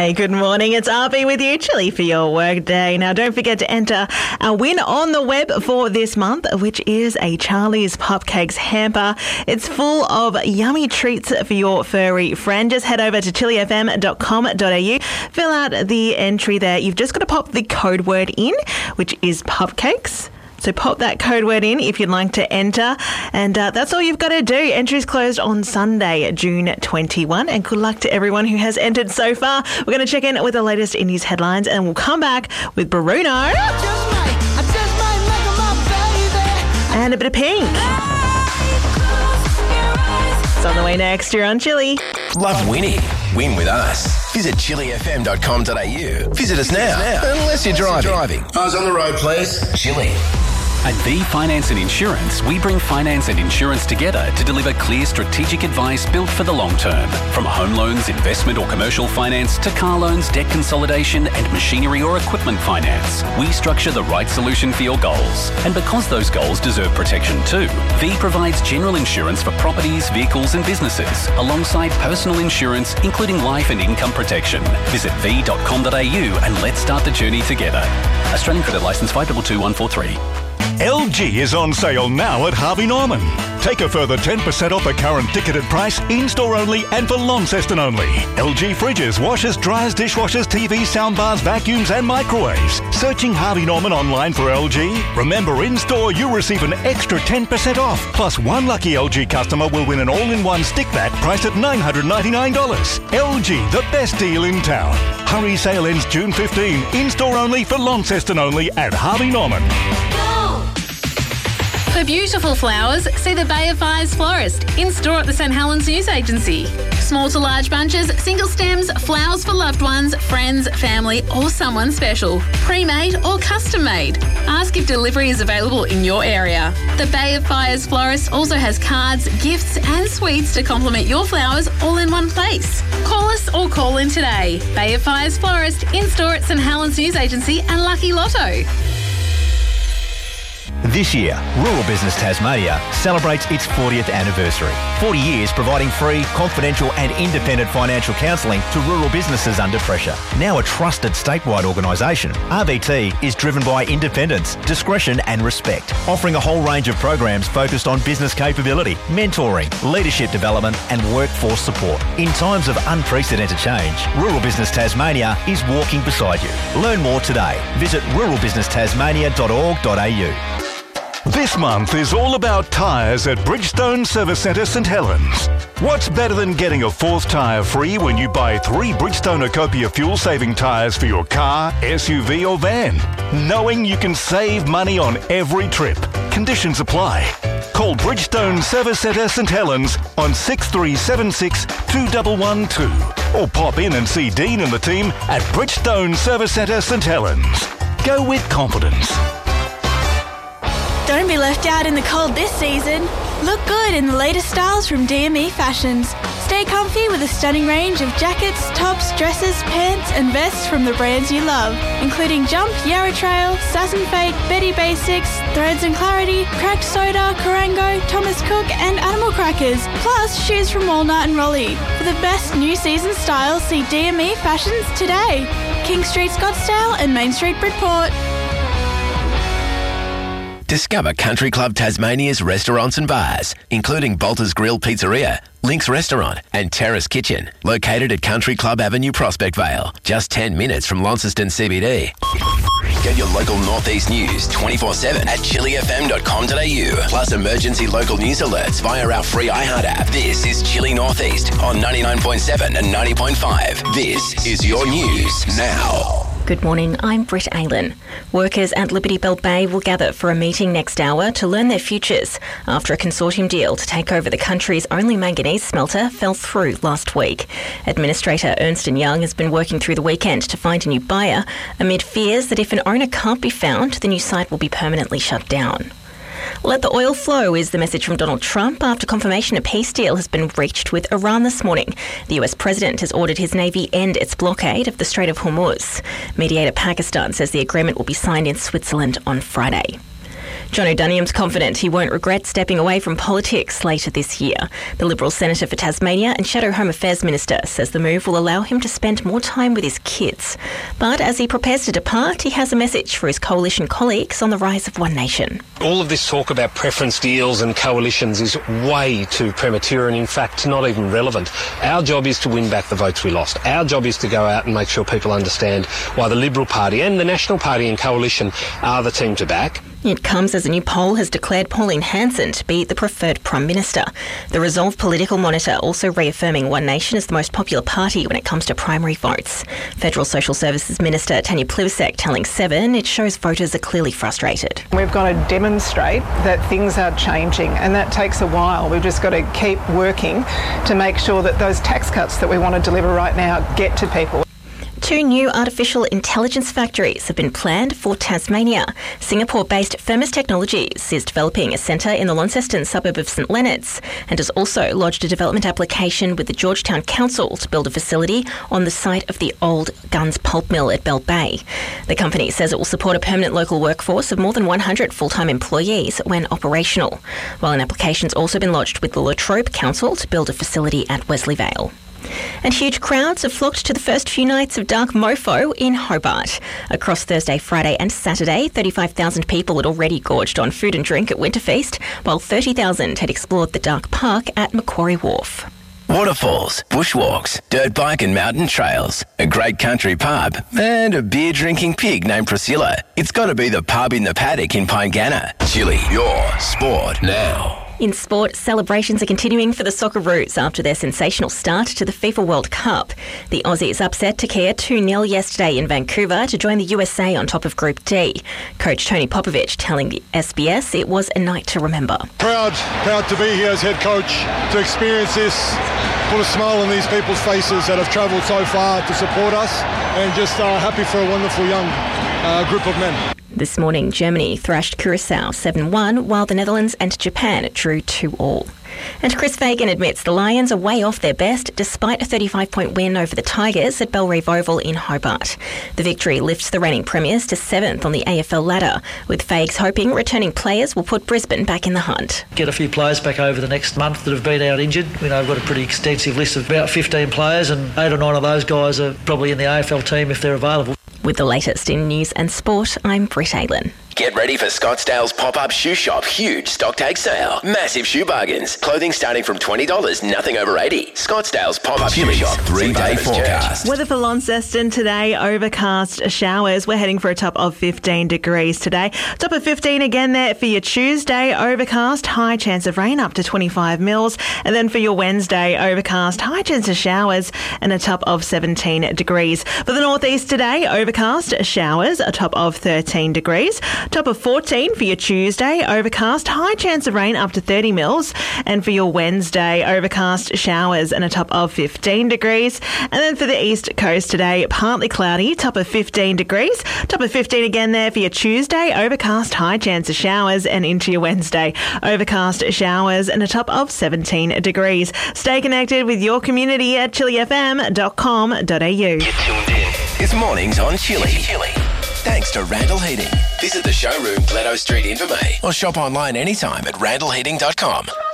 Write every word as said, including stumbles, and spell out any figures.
Hey, good morning. It's R B with you, Chilli for your work day. Now, don't forget to enter our win on the web for this month, which is a Charlie's Pupcakes hamper. It's full of yummy treats for your furry friend. Just head over to chilli f m dot com dot a u, fill out the entry there. You've just got to pop the code word in, which is Pupcakes. So pop that code word in if you'd like to enter. And uh, that's all you've got to do. Entries closed on Sunday, June twenty-first. And good luck to everyone who has entered so far. We're going to check in with the latest in news headlines and we'll come back with Bruno and a bit of Pink. It's on the way next. You're on Chilli. Love winning? Win with us. Visit chilli f m dot com dot a u. Visit us now, unless you're driving. driving. Eyes on the road, please. Chilli. At V Finance and Insurance, we bring finance and insurance together to deliver clear strategic advice built for the long term. From home loans, investment or commercial finance to car loans, debt consolidation and machinery or equipment finance, we structure the right solution for your goals. And because those goals deserve protection too, V provides general insurance for properties, vehicles and businesses, alongside personal insurance, including life and income protection. Visit v dot com dot a u and let's start the journey together. Australian Credit Licence five two two one four three. L G is on sale now at Harvey Norman. Take a further ten percent off the current ticketed price, in-store only and for Launceston only. L G fridges, washers, dryers, dishwashers, T Vs, soundbars, vacuums and microwaves. Searching Harvey Norman online for L G? Remember, in-store you receive an extra ten percent off. Plus one lucky L G customer will win an all-in-one stick vac priced at nine hundred ninety-nine dollars. L G, the best deal in town. Hurry, sale ends June fifteenth. In-store only for Launceston only at Harvey Norman. For beautiful flowers, see the Bay of Fires florist in store at the St Helens News Agency. Small to large bunches, single stems, flowers for loved ones, friends, family or someone special. Pre-made or custom made. Ask if delivery is available in your area. The Bay of Fires florist also has cards, gifts and sweets to complement your flowers all in one place. Call us or call in today. Bay of Fires florist in store at St Helens News Agency and Lucky Lotto. This year, Rural Business Tasmania celebrates its fortieth anniversary. forty years providing free, confidential and independent financial counselling to rural businesses under pressure. Now a trusted statewide organisation, R B T is driven by independence, discretion and respect, offering a whole range of programs focused on business capability, mentoring, leadership development and workforce support. In times of unprecedented change, Rural Business Tasmania is walking beside you. Learn more today. Visit rural business tasmania dot org dot a u. This month is all about tyres at Bridgestone Service Centre St Helens. What's better than getting a fourth tyre free when you buy three Bridgestone Ecopia fuel-saving tyres for your car, S U V or van? Knowing you can save money on every trip. Conditions apply. Call Bridgestone Service Centre St Helens on six three seven six, two one one two or pop in and see Dean and the team at Bridgestone Service Centre St Helens. Go with confidence. Don't be left out in the cold this season. Look good in the latest styles from D M E Fashions. Stay comfy with a stunning range of jackets, tops, dresses, pants and vests from the brands you love, including Jump, Yarra Trail, Sass and Fate, Betty Basics, Threads and Clarity, Cracked Soda, Karango, Thomas Cook and Animal Crackers, plus shoes from Walnut and Raleigh. For the best new season styles, see D M E Fashions today. King Street Scottsdale and Main Street Bridport. Discover Country Club Tasmania's restaurants and bars, including Bolter's Grill Pizzeria, Link's Restaurant and Terrace Kitchen, located at Country Club Avenue, Prospect Vale, just ten minutes from Launceston C B D. Get your local Northeast news twenty-four seven at chilli f m dot com dot a u, plus emergency local news alerts via our free iHeart app. This is Chilli Northeast on ninety-nine point seven and ninety point five. This is your news now. Good morning, I'm Britt Aylen. Workers at Liberty Bell Bay will gather for a meeting next hour to learn their futures after a consortium deal to take over the country's only manganese smelter fell through last week. Administrator Ernst and Young has been working through the weekend to find a new buyer amid fears that if an owner can't be found, the new site will be permanently shut down. Let the oil flow is the message from Donald Trump after confirmation a peace deal has been reached with Iran this morning. The U S president has ordered his navy end its blockade of the Strait of Hormuz. Mediator Pakistan says the agreement will be signed in Switzerland on Friday. John O'Duniam's confident he won't regret stepping away from politics later this year. The Liberal Senator for Tasmania and Shadow Home Affairs Minister says the move will allow him to spend more time with his kids. But as he prepares to depart, he has a message for his coalition colleagues on the rise of One Nation. All of this talk about preference deals and coalitions is way too premature and, in fact, not even relevant. Our job is to win back the votes we lost. Our job is to go out and make sure people understand why the Liberal Party and the National Party and Coalition are the team to back. It comes as a new poll has declared Pauline Hanson to be the preferred Prime Minister. The Resolve Political Monitor also reaffirming One Nation as the most popular party when it comes to primary votes. Federal Social Services Minister Tanya Plibersek telling Seven it shows voters are clearly frustrated. We've got to demonstrate that things are changing, and that takes a while. We've just got to keep working to make sure that those tax cuts that we want to deliver right now get to people. Two new artificial intelligence factories have been planned for Tasmania. Singapore-based Firmus Technologies is developing a centre in the Launceston suburb of St Leonards and has also lodged a development application with the Georgetown Council to build a facility on the site of the old Guns pulp mill at Bell Bay. The company says it will support a permanent local workforce of more than one hundred full-time employees when operational, while an application's also been lodged with the Latrobe Council to build a facility at Wesley Vale. And huge crowds have flocked to the first few nights of Dark Mofo in Hobart. Across Thursday, Friday and Saturday, thirty-five thousand people had already gorged on food and drink at Winterfeast, while thirty thousand had explored the Dark Park at Macquarie Wharf. Waterfalls, bushwalks, dirt bike and mountain trails, a great country pub, and a beer-drinking pig named Priscilla. It's got to be the pub in the paddock in Pyngana. Chili, your sport now. In sport, celebrations are continuing for the Socceroos after their sensational start to the FIFA World Cup. The Aussies upset Turkey two nil yesterday in Vancouver to join the U S A on top of Group D. Coach Tony Popovich telling the S B S it was a night to remember. Proud, proud to be here as head coach, to experience this, put a smile on these people's faces that have travelled so far to support us, and just uh, happy for a wonderful young uh, group of men. This morning, Germany thrashed Curacao seven one, while the Netherlands and Japan drew two all. And Chris Fagan admits the Lions are way off their best despite a thirty-five point win over the Tigers at Bellerive Oval in Hobart. The victory lifts the reigning premiers to seventh on the A F L ladder, with Fags hoping returning players will put Brisbane back in the hunt. Get a few players back over the next month that have been out injured. We know we've got a pretty extensive list of about fifteen players, and eight or nine of those guys are probably in the A F L team if they're available. With the latest in news and sport, I'm Britt Aylen. Get ready for Scottsdale's pop-up shoe shop huge stock take sale. Massive shoe bargains. Clothing starting from twenty dollars, nothing over eighty dollars. Scottsdale's pop-up shoe shop three-day forecast. Weather for Launceston today, overcast showers. We're heading for a top of fifteen degrees today. Top of fifteen again there for your Tuesday, overcast, high chance of rain up to twenty-five mils. And then for your Wednesday, overcast, high chance of showers and a top of seventeen degrees. For the northeast today, overcast, showers, a top of thirteen degrees. Top of fourteen for your Tuesday, overcast, high chance of rain up to thirty mils. And for your Wednesday, overcast, showers and a top of fifteen degrees. And then for the east coast today, partly cloudy, top of fifteen degrees. Top of fifteen again there for your Tuesday, overcast, high chance of showers, and into your Wednesday, overcast, showers and a top of seventeen degrees. Stay connected with your community at chili f m dot com dot a u. Get tuned in. It's mornings on Chili. Chili. Thanks to Randall Heating. Visit the showroom, Glencoe Street, Invermay, or shop online anytime at randall heating dot com.